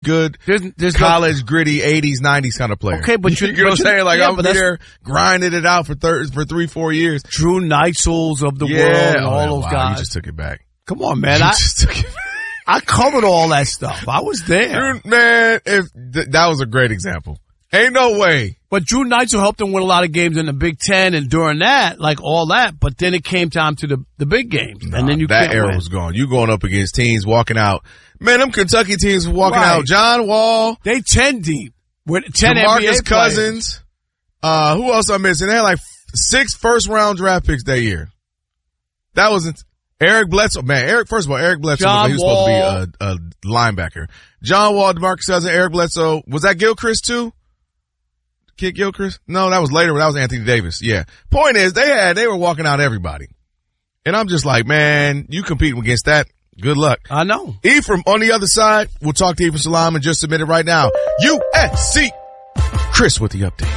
good college, gritty 80s, 90s kind of player. Okay, but you know what I'm saying? Like, I'm there grinding it out for 3-4 years. Drew Neisels of the world and all those guys. You just took it back. Come on, man. Just took it back. I covered all that stuff. I was there. Man, that was a great example. Ain't no way. But Drew Neisel helped them win a lot of games in the Big Ten and during that, like all that. But then it came time to the big games. And then that era was gone. You going up against teams walking out. Man, them Kentucky teams walking out. John Wall. They 10 deep. With 10 DeMarcus NBA Cousins. Who else I'm missing? They had like 6 first-round draft picks that year. That wasn't Eric Bledsoe. Man, first of all, Eric Bledsoe he was supposed to be a linebacker. John Wall, DeMarcus Cousins, Eric Bledsoe. Was that Gilchrist too? Kid Gilchrist? No, that was later. That was Anthony Davis. Yeah. Point is, they were walking out everybody. And I'm just like, man, you competing against that. Good luck. I know. Ephraim on the other side. We'll talk to Ephraim Salaam and just submit it right now. USC. Chris with the update.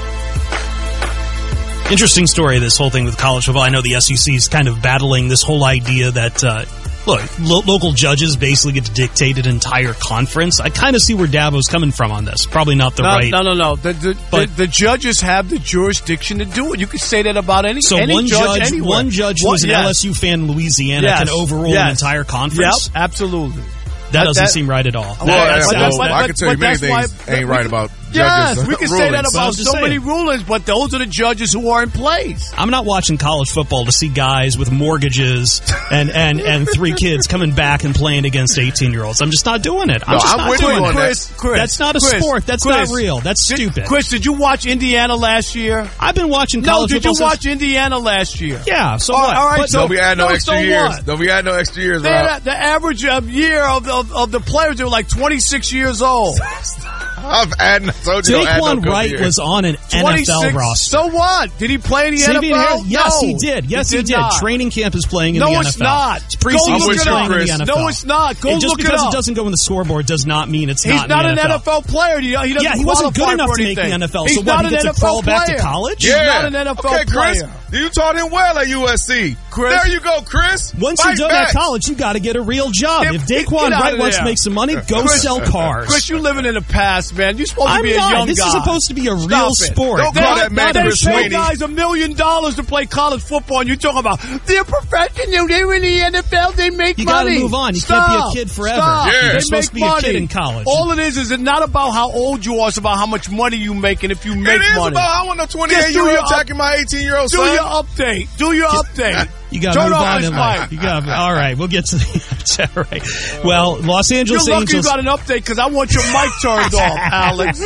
Interesting story, this whole thing with college football. I know the SEC is kind of battling this whole idea that, local judges basically get to dictate an entire conference. I kind of see where Dabo's coming from on this. Probably not the right. No. The judges have the jurisdiction to do it. You could say that about any judge anywhere. One judge who's an LSU fan in Louisiana can overrule an entire conference. Yep, absolutely. That doesn't seem right at all. I can tell you many things ain't right about judges. Yes, we can say that about so many rulings, but those are the judges who are in place. I'm not watching college football to see guys with mortgages and 3 kids coming back and playing against 18-year-olds. I'm just not doing it. I'm with you on that. Chris, that's not a sport. That's not real. That's stupid. Chris, did you watch Indiana last year? I've been watching college football. Did you watch Indiana last year? Yeah, so what? All right, don't be adding no extra years. Don't be adding no extra years, Rob. The average year of the players, they were like 26 years old. I've told you Daquan Wright was on an NFL roster. So what? Did he play in the NFL? Yes, he did. Yes, he did. Training camp is playing in the NFL. No, it's not. Preseason is playing in the NFL. No, it's not. Go look it up. Just because it doesn't go in the scoreboard does not mean it's not in the NFL. He's not an NFL player. He doesn't he wasn't good enough to make the NFL. So what, he gets to crawl back to college? Yeah. He's not an NFL player. You taught him well at USC. Chris. There you go, Chris. Once you're done at college, you got to get a real job. If Daquan Wright wants to make some money, go sell cars. Chris, you're living in the past, man. You're supposed to be a young guy. This is supposed to be a real sport. Don't call that man Chris Sweeney. They pay guys $1 million to play college football, and you're talking about they're professional. They're in the NFL. They make money. You got to move on. You can't be a kid forever. Yeah. You're supposed to be a kid in college. All it is it's not about how old you are. It's about how much money you make, and if you make money. It is about I want a 28-year-old attacking my 18-year-old son. Do your update. You got to move on in life. All right, we'll get to the all right. Well, Los Angeles You're Angels. You're lucky you got an update because I want your mic turned off, Alex.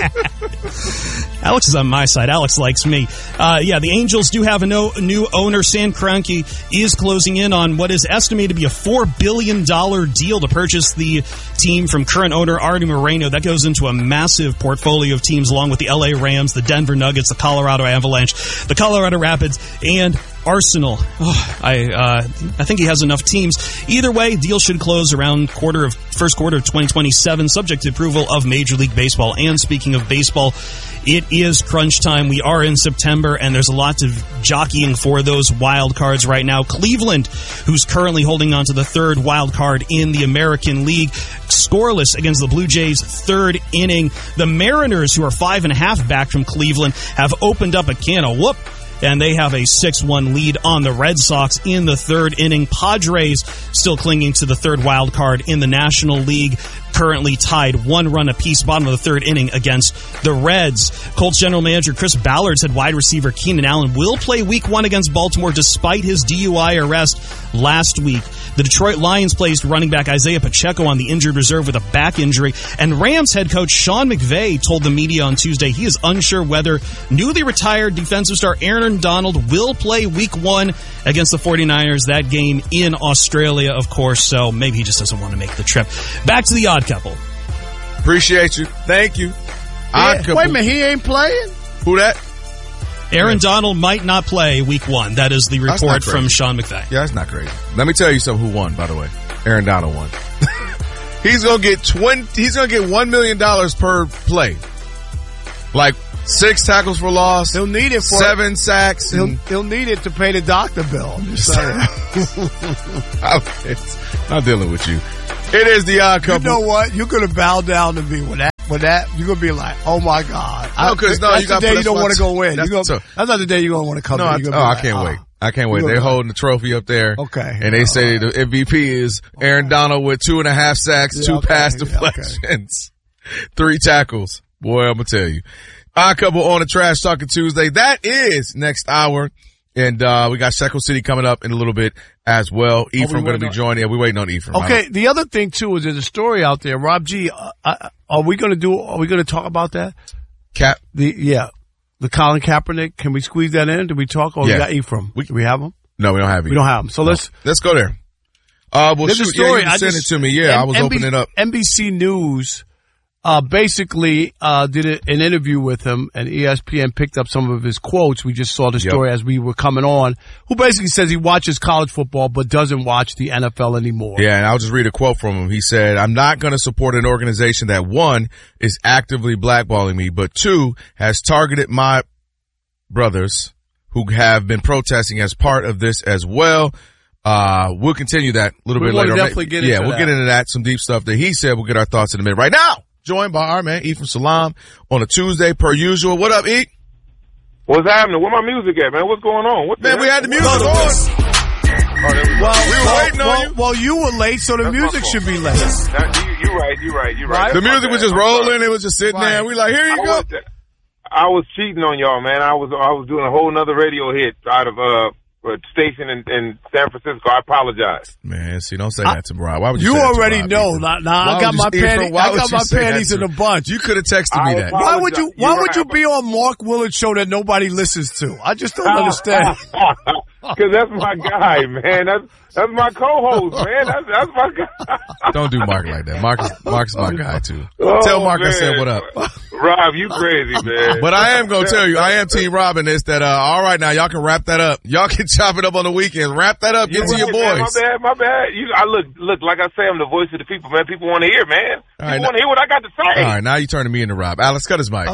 Alex is on my side. Alex likes me. The Angels do have a new owner. Stan Kroenke is closing in on what is estimated to be a $4 billion deal to purchase the team from current owner Artie Moreno. That goes into a massive portfolio of teams along with the LA Rams, the Denver Nuggets, the Colorado Avalanche, the Colorado Rapids, and Arsenal. I think he has enough teams. Either way, deal should close around first quarter of 2027, subject to approval of Major League Baseball. And speaking of baseball, it is crunch time. We are in September, and there's a lot of jockeying for those wild cards right now. Cleveland, who's currently holding on to the third wild card in the American League, scoreless against the Blue Jays' third inning. The Mariners, who are 5.5 back from Cleveland, have opened up a can of whoop, and they have a 6-1 lead on the Red Sox in the third inning. Padres still clinging to the third wild card in the National League, currently tied 1 run apiece, bottom of the third inning against the Reds. Colts general manager Chris Ballard said wide receiver Keenan Allen will play Week 1 against Baltimore despite his DUI arrest last week. The Detroit Lions placed running back Isaiah Pacheco on the injured reserve with a back injury, and Rams head coach Sean McVay told the media on Tuesday he is unsure whether newly retired defensive star Aaron Donald will play Week 1 against the 49ers, that game in Australia, of course, so maybe he just doesn't want to make the trip. Back to the Odd Couple. Appreciate you. Thank you. Wait a minute, he ain't playing? Who that? Aaron Donald might not play Week 1. That is the report from Sean McVay. Yeah, that's not crazy. Let me tell you something. Who won? By the way, Aaron Donald won. He's gonna get $1 million per play. Like 6 tackles for loss. He'll need it for 7 sacks. He'll need it to pay the doctor bill. I'm just saying. Not dealing with you. It is the Odd Couple. You know what? You're gonna bow down to me with that. you're gonna be like, oh my God. No, because that's the day you don't want to go in. That's not the day you're gonna want to come in. I can't wait. I can't wait. They're holding the trophy up there. Okay. And they say the MVP is Aaron Donald with 2.5 sacks, 2 pass deflections, 3 tackles. Boy, I'm going to tell you. A couple on the Trash Talking Tuesday. That is next hour. And, we got Shekel City coming up in a little bit as well. Ephraim going to be joining. Yeah, we're waiting on Ephraim. Okay. The other thing too is there's a story out there. Rob G, are we going to talk about that? The Colin Kaepernick, can we squeeze that in? Did we talk? Or we got Ephraim? Do we have him? No, we don't have him. We don't have him. So let's go there. Well, there's a story. Yeah, you send it to me. Yeah, I was opening up. NBC News, basically, did an interview with him, and ESPN picked up some of his quotes. We just saw the story as we were coming on, who basically says he watches college football but doesn't watch the NFL anymore. Yeah, and I'll just read a quote from him. He said, I'm not going to support an organization that, 1, is actively blackballing me, but 2, has targeted my brothers who have been protesting as part of this as well. We'll continue that a little bit later. Definitely get into we'll get into that, some deep stuff that he said. We'll get our thoughts in a minute. Right now, joined by our man, Ephraim Salaam, on a Tuesday per usual. What up, E? What's happening? Where my music at, man? What's going on? We had the music on. We were waiting on you. Well, you were late, so the music should be late. You're right. The music was just rolling. It was just sitting there. We like, here you go. I was cheating on y'all, man. I was doing a whole nother radio hit out of a station in San Francisco. I apologize. Man, see, don't say that to Rob. Why would you? You say already that to Rob, know. I got my panties in a bunch. You could have texted me that. Why would you be on Mark Willard's show that nobody listens to? I just don't understand. Because that's my guy, man. That's my co-host, man. That's my guy. Don't do Mark like that. Mark's my guy too. Tell Mark I said what up. Rob, you crazy, man. But I am gonna tell you, I am Team Rob in this. That all right, now y'all can wrap that up. Y'all can chop it up on the weekend. Wrap that up. Get to your boys. Man, my bad. I look. Like I say, I'm the voice of the people, man. People want to hear, man. People want to hear what I got to say. All right, now you turning me into Rob. Alex, cut his mic.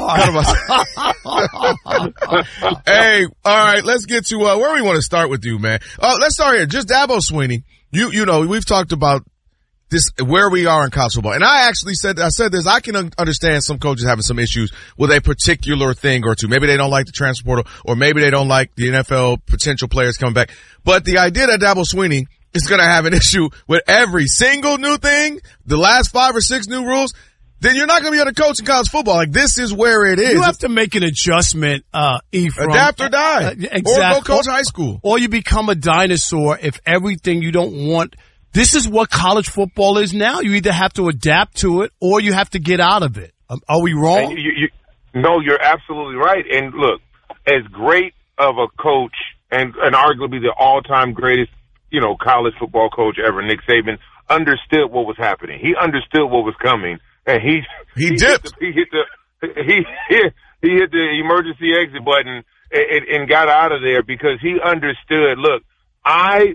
Hey, all right, let's get to where we want to start with you, man. Let's start here. Just Dabo Swinney. You know, we've talked about this, where we are in college football. And I said this, I can understand some coaches having some issues with a particular thing or two. Maybe they don't like the transfer portal, or maybe they don't like the NFL potential players coming back. But the idea that Dabo Swinney is going to have an issue with every single new thing, the last 5 or 6 new rules, then you're not going to be able to coach in college football. Like, this is where it is. You have to make an adjustment, Ephraim. Adapt or die. Exactly. Or go coach high school. Or you become a dinosaur if everything you don't want. This is what college football is now. You either have to adapt to it or you have to get out of it. Are we wrong? No, you're absolutely right. And look, as great of a coach and arguably the all-time greatest, college football coach ever, Nick Saban, understood what was happening. He understood what was coming. And he dipped. He hit the emergency exit button and got out of there because he understood. Look, I'm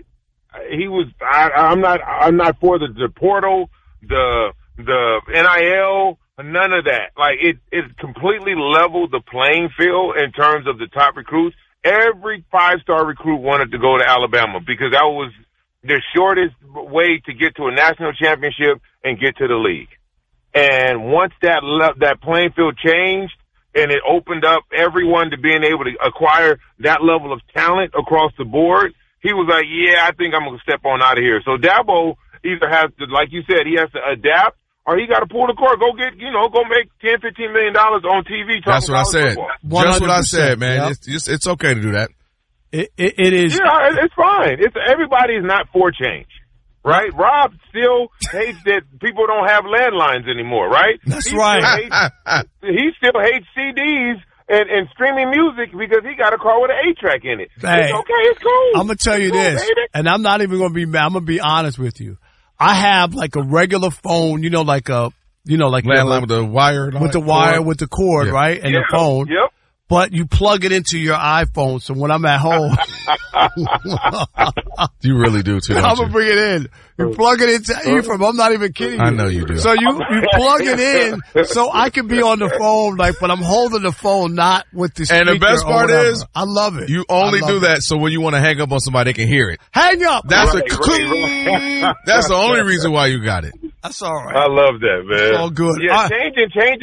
not for the portal, the NIL, none of that. Like it completely leveled the playing field in terms of the top recruits. Every 5-star recruit wanted to go to Alabama because that was the shortest way to get to a national championship and get to the league. And once that playing field changed and it opened up everyone to being able to acquire that level of talent across the board, he was like, yeah, I think I'm going to step on out of here. So Dabo either has to, like you said, he has to adapt or he got to pull the cord, go make $10, $15 million on TV. That's what I said. Just what I said, man. Yep. It's okay to do that. It is. Yeah, it's fine. Everybody is not for change. Right? Rob still hates that people don't have landlines anymore, right? That's right. He still hates CDs and streaming music because he got a car with an 8-track in it. Hey, it's okay. It's cool. I'm going to tell you this, and I'm not even going to be mad. I'm going to be honest with you. I have like a regular phone, like landline with the wire. With the wire, with the cord, right? And the phone. Yep. But you plug it into your iPhone, so when I'm at home. You really do, too, don't I'm going to bring it in. You plug it into Ephraim. I'm not even kidding you. I know you do. So you plug it in so I can be on the phone, but I'm holding the phone, not with the speaker. And the best part is, I love it. You only do that so when you want to hang up on somebody, they can hear it. Hang up! That's right. That's the only reason why you got it. That's all right. I love that, man. It's all good. Yeah, changing